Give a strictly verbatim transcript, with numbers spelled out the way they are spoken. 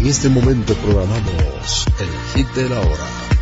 En este momento programamos el hit de la hora.